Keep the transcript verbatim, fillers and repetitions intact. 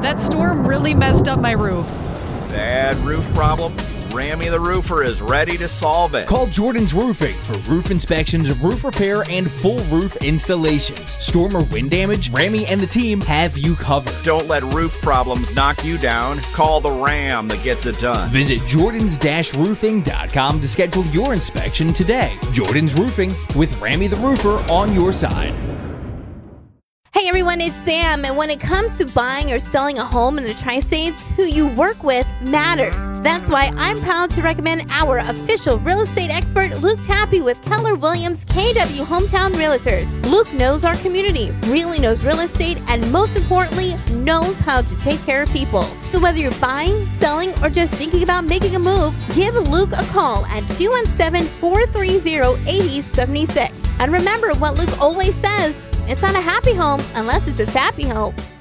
that storm really messed up my roof. Bad roof problem? Rammy the Roofer is ready to solve it. Call Jordan's Roofing for roof inspections, roof repair, and full roof installations. Storm or wind damage, Rammy and the team have you covered. Don't let roof problems knock you down. Call the Ram that gets it done. Visit Jordans Roofing dot com to schedule your inspection today. Jordan's Roofing with Rammy the Roofer on your side. Hey everyone, it's Sam, and when it comes to buying or selling a home in the Tri-States, who you work with matters. That's why I'm proud to recommend our official real estate expert, Luke Tappy with Keller Williams K W Hometown Realtors. Luke knows our community, really knows real estate, and most importantly, knows how to take care of people. So whether you're buying, selling, or just thinking about making a move, give Luke a call at two one seven, four three zero, eight zero seven six. And remember what Luke always says, it's not a happy home unless it's a tappy home.